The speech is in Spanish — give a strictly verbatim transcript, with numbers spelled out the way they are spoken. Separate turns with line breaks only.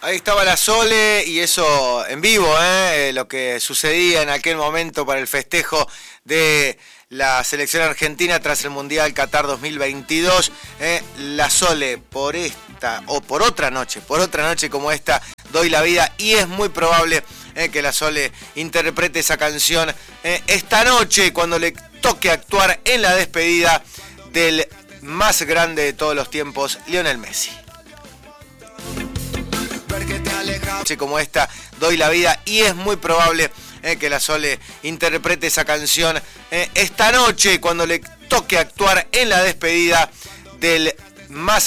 Ahí estaba la Sole y eso en vivo, ¿eh? Lo que sucedía en aquel momento para el festejo de la selección argentina tras el Mundial Qatar dos mil veintidós. ¿eh? La Sole, por esta o por otra noche, por otra noche como esta, doy la vida y es muy probable eh, que la Sole interprete esa canción eh, esta noche cuando le toque actuar en la despedida del más grande de todos los tiempos, Lionel Messi. Como esta, doy la vida y es muy probable eh, que la Sole interprete esa canción eh, esta noche cuando le toque actuar en la despedida del más